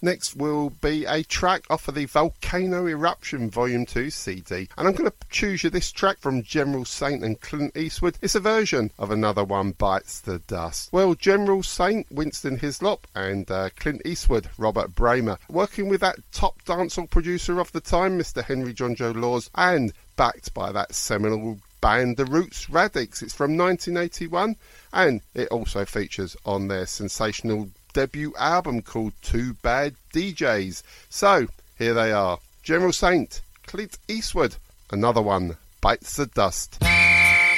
Next will be a track off of the Volcano Eruption Volume 2 CD, and I'm going to choose you this track from General Saint and Clint Eastwood. It's a version of Another One Bites the Dust. Well, General Saint, Winston Hislop, and Clint Eastwood, Robert Bramer, working with that top dancehall producer of the time, Mr. Henry John Joe Laws, and backed by that seminal band The Roots Radics. It's from 1981, and it also features on their sensational debut album called Two Bad DJs. So here they are, General Saint, Clint Eastwood, Another One Bites the Dust.